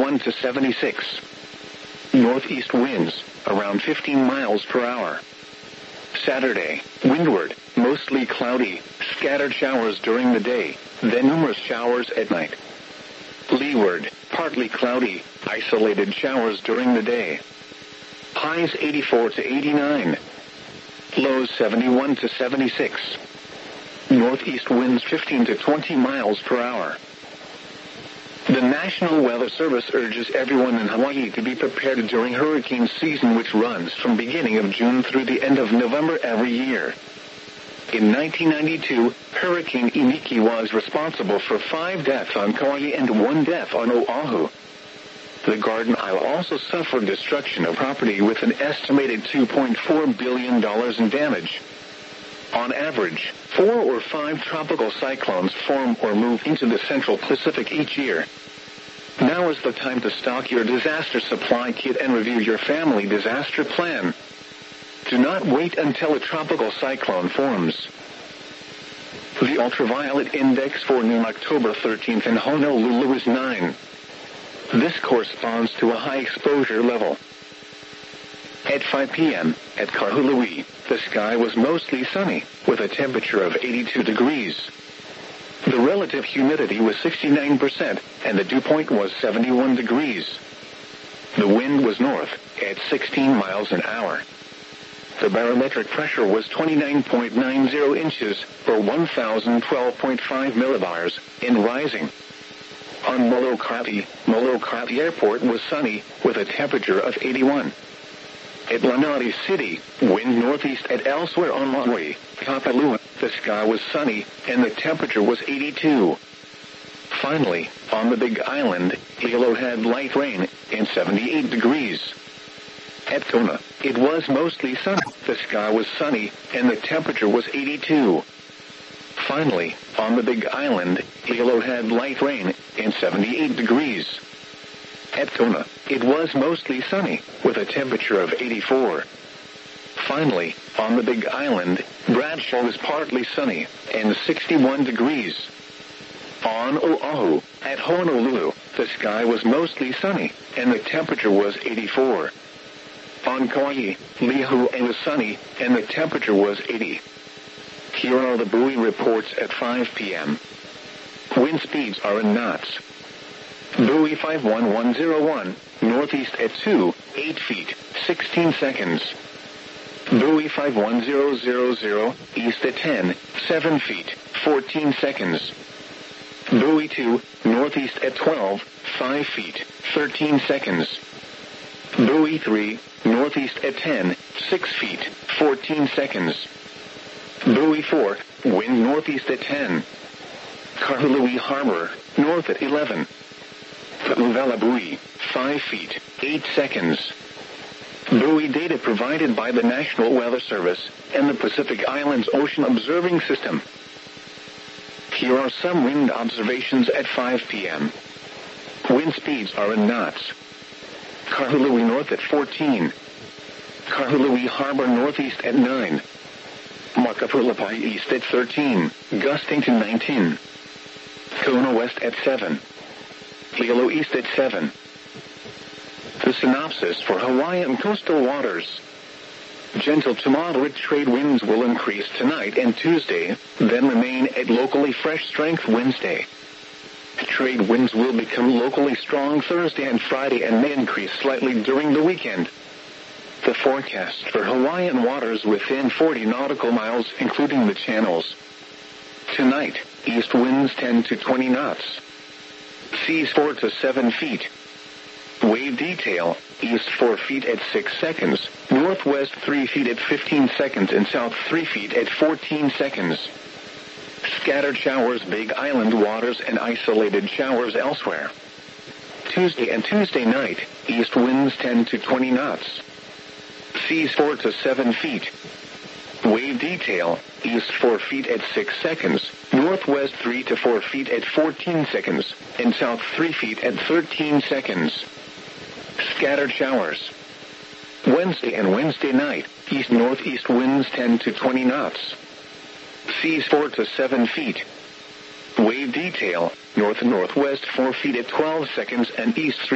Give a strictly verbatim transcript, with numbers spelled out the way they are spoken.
seventy-one to seventy-six. Northeast winds, around fifteen miles per hour. Saturday, windward, mostly cloudy, scattered showers during the day, then numerous showers at night. Leeward, partly cloudy, isolated showers during the day. Highs eighty-four to eighty-nine. Lows seventy-one to seventy-six. Northeast winds fifteen to twenty miles per hour. The National Weather Service urges everyone in Hawaii to be prepared during hurricane season, which runs from beginning of June through the end of November every year. In nineteen ninety-two, Hurricane Iniki was responsible for five deaths on Kauai and one death on Oahu. The Garden Isle also suffered destruction of property with an estimated two point four billion dollars in damage. On average, four or five tropical cyclones form or move into the Central Pacific each year. Now is the time to stock your disaster supply kit and review your family disaster plan. Do not wait until a tropical cyclone forms. The ultraviolet index for noon October thirteenth in Honolulu is nine. This corresponds to a high exposure level. At five p.m., at Kahului, the sky was mostly sunny, with a temperature of eighty-two degrees. The relative humidity was sixty-nine percent, and the dew point was seventy-one degrees. The wind was north, at sixteen miles an hour. The barometric pressure was twenty-nine point nine zero inches, or one thousand twelve point five millibars, and rising. On Molokai, Molokai Airport was sunny, with a temperature of eighty-one. At Lanai City, wind northeast. At elsewhere on Maui, Kapalua, the sky was sunny, and the temperature was eighty-two. Finally, on the Big Island, Hilo had light rain, and seventy-eight degrees. At Kona, it was mostly sunny, the sky was sunny, and the temperature was eighty-two. Finally, on the Big Island, Hilo had light rain, and seventy-eight degrees. At Kona, it was mostly sunny, with a temperature of eighty-four. Finally, on the Big Island, Bradshaw was partly sunny, and sixty-one degrees. On Oahu, at Honolulu, the sky was mostly sunny, and the temperature was eighty-four. On Kauai, Lihue was sunny, and the temperature was eighty. Here are the buoy reports at five p.m. Wind speeds are in knots. Buoy five one one zero one, northeast at two, eight feet, sixteen seconds. Buoy five one zero zero zero, east at ten, seven feet, fourteen seconds. Buoy two, northeast at twelve, five feet, thirteen seconds. Buoy three, northeast at ten, six feet, fourteen seconds. Buoy four, wind northeast at ten. Kahului Harbor, north at eleven. Ka'uvela buoy, five feet, eight seconds. Buoy data provided by the National Weather Service and the Pacific Islands Ocean Observing System. Here are some wind observations at five p.m. Wind speeds are in knots. Kahului north at fourteen. Kahului Harbor northeast at nine. Makapulapai east at thirteen, gusting to nineteen. Kona west at seven. Hilo east at seven. The synopsis for Hawaiian coastal waters. Gentle to moderate trade winds will increase tonight and Tuesday, then remain at locally fresh strength Wednesday. Trade winds will become locally strong Thursday and Friday and may increase slightly during the weekend. The forecast for Hawaiian waters within forty nautical miles, including the channels. Tonight, east winds ten to twenty knots. Seas four to seven feet. Wave detail, east four feet at six seconds, northwest three feet at fifteen seconds, and south three feet at fourteen seconds. Scattered showers Big Island waters and isolated showers elsewhere. Tuesday and Tuesday night, east winds ten to twenty knots. Seas four to seven feet. Wave detail, east four feet at six seconds, northwest three to four feet at fourteen seconds, and south three feet at thirteen seconds. Scattered showers. Wednesday and Wednesday night, east-northeast winds ten to twenty knots. Seas four to seven feet. Wave detail, north-northwest four feet at twelve seconds and east three